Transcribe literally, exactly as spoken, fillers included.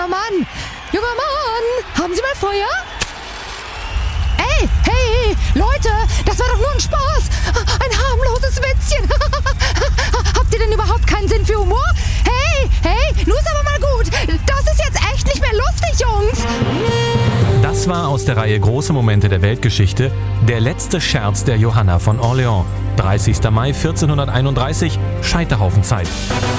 Junger Mann! Junger Mann! Haben Sie mal Feuer? Ey, hey, Leute, das war doch nur ein Spaß. Ein harmloses Witzchen. Habt ihr denn überhaupt keinen Sinn für Humor? Hey, hey, nun ist aber mal gut. Das ist jetzt echt nicht mehr lustig, Jungs. Das war aus der Reihe Große Momente der Weltgeschichte der letzte Scherz der Johanna von Orleans. dreißigster Mai vierzehnhunderteinunddreißig, Scheiterhaufenzeit.